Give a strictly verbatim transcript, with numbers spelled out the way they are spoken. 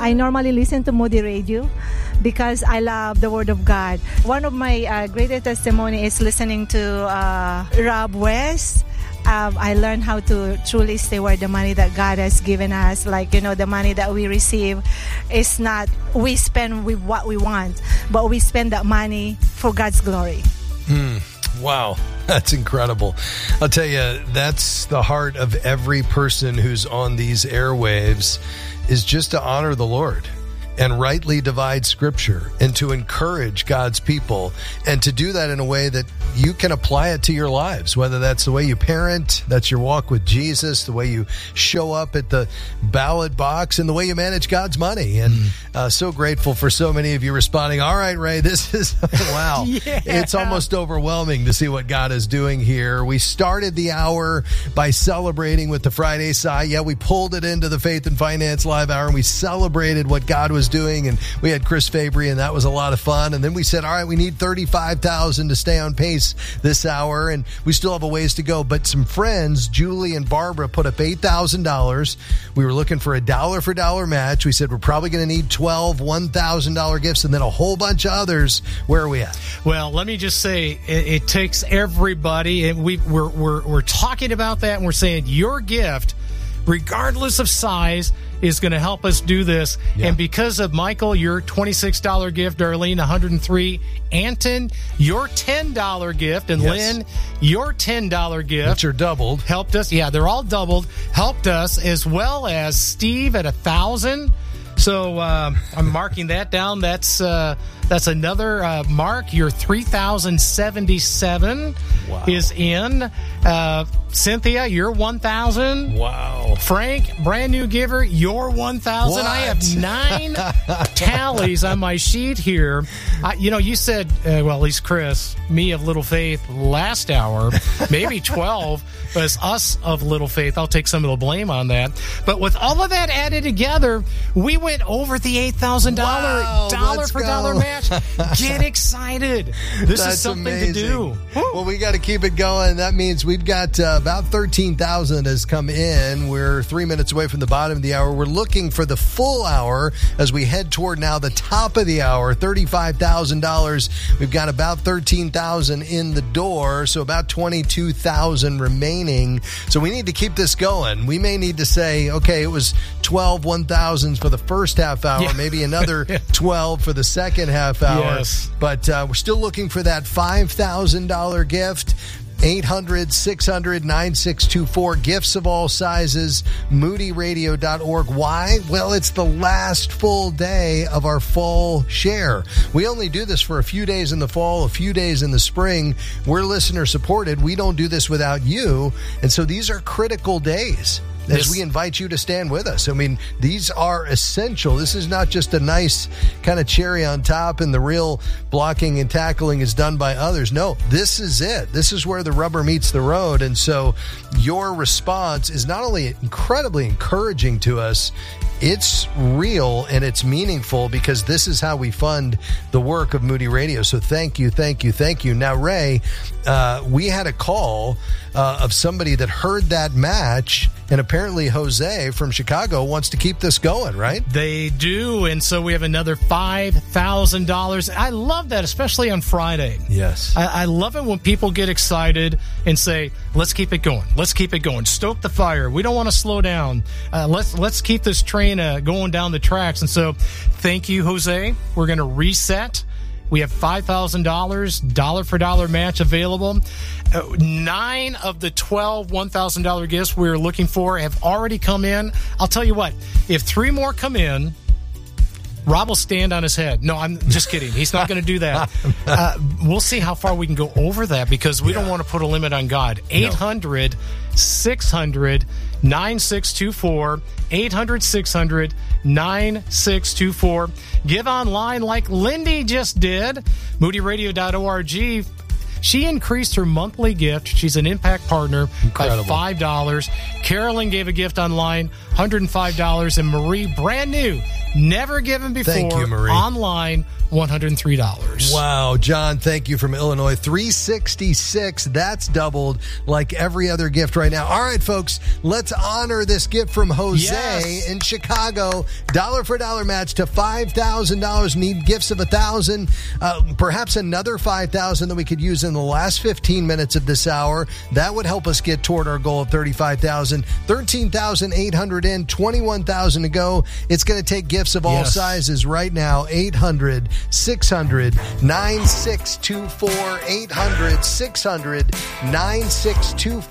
I normally listen to Moody Radio because I love the Word of God. One of my uh, greatest testimony is listening to uh, Rob West. Um, I learned how to truly steward the money that God has given us. Like, you know, the money that we receive is not we spend with what we want, but we spend that money for God's glory. Hmm. Wow, that's incredible. I'll tell you, that's the heart of every person who's on these airwaves, is just to honor the Lord and rightly divide Scripture and to encourage God's people, and to do that in a way that you can apply it to your lives, whether that's the way you parent, that's your walk with Jesus, the way you show up at the ballot box, and the way you manage God's money. And mm. uh, so grateful for so many of you responding. All right, Ray, this is, wow. yeah. It's almost overwhelming to see what God is doing here. We started the hour by celebrating with the Friday Sigh. Yeah, we pulled it into the Faith and Finance Live Hour, and we celebrated what God was doing, and we had Chris Fabry, and that was a lot of fun. And then we said, all right, we need thirty-five thousand to stay on pace this hour, and we still have a ways to go. But some friends, Julie and Barbara, put up eight thousand dollars. We were looking for a dollar for dollar match. We said we're probably going to need twelve one thousand dollars gifts, and then a whole bunch of others. Where are we at? Well, let me just say, it, it takes everybody, and we, we're, we're, we're talking about that, and we're saying your gift, regardless of size, is going to help us do this. Yeah. And because of Michael, your twenty-six dollars gift, Darlene, one hundred three, Anton, your ten dollars gift, and yes. Lynn, your ten dollars gift. Which are doubled. Helped us. Yeah, they're all doubled. Helped us, as well as Steve at one thousand dollars. So uh, I'm marking that down. That's uh, that's another uh, mark. Your three thousand seventy-seven wow. is in. Uh, Cynthia, you're one thousand. Wow. Frank, brand new giver, you're one thousand. I have nine tallies on my sheet here. I, you know, you said, uh, well, at least Chris, me of Little Faith last hour, maybe twelve, but it's us of Little Faith. I'll take some of the blame on that. But with all of that added together, we went over the eight thousand dollars wow, dollar for go. dollar match. Get excited. This That's is something amazing. to do. Woo. Well, we got to keep it going. That means we've got uh, about thirteen thousand has come in. We're three minutes away from the bottom of the hour. We're looking for the full hour as we head toward now the top of the hour, thirty-five thousand dollars. We've got about thirteen thousand in the door, so about twenty-two thousand remaining. So we need to keep this going. We may need to say, okay, it was twelve one thousands for the first half hour, yeah. maybe another twelve for the second half hour. Yes. But uh, we're still looking for that five thousand dollars gift. eight hundred, six hundred, nine six two four, gifts of all sizes, moody radio dot org. Why? Well, it's the last full day of our fall share. We only do this for a few days in the fall, a few days in the spring. We're listener supported. We don't do this without you. And so these are critical days as This, we invite you to stand with us. I mean, these are essential. This is not just a nice kind of cherry on top and the real blocking and tackling is done by others. No, this is it. This is where the rubber meets the road. And so your response is not only incredibly encouraging to us, it's real and it's meaningful, because this is how we fund the work of Moody Radio. So thank you, thank you, thank you. Now, Ray, uh, we had a call uh, of somebody that heard that match, and apparently Jose from Chicago wants to keep this going, right? They do, and so we have another five thousand dollars. I love that, especially on Friday. Yes. I, I love it when people get excited and say, let's keep it going. Let's keep it going. Stoke the fire. We don't want to slow down. Uh, let's let's keep this train uh, going down the tracks. And so thank you, Jose. We're going to reset. We have five thousand dollars, dollar for dollar match available. Uh, nine of the twelve one thousand dollars gifts we were looking for have already come in. I'll tell you what, if three more come in, Rob will stand on his head. No, I'm just kidding. He's not going to do that. Uh, we'll see how far we can go over that, because we yeah. don't want to put a limit on God. eight hundred, six hundred, nine six two four, eight hundred, six hundred, nine six two four. Give online like Lindy just did, moody radio dot org. She increased her monthly gift. She's an Impact partner. Incredible. By five dollars. Carolyn gave a gift online, one hundred five dollars. And Marie, brand new, never given before. Thank you, Marie. Online, one hundred three dollars. Wow, John, thank you from Illinois. three hundred sixty-six, that's doubled like every other gift right now. All right, folks, let's honor this gift from Jose Yes. in Chicago. Dollar for dollar match to five thousand dollars. Need gifts of one thousand dollars. Uh, perhaps another five thousand dollars that we could use in the last fifteen minutes of this hour. That would help us get toward our goal of thirty-five thousand dollars. thirteen thousand eight hundred dollars in, twenty-one thousand dollars to go. It's going to take gifts of all Yes. sizes right now. eight hundred, six hundred, nine six two four. eight hundred, six hundred, nine six two four.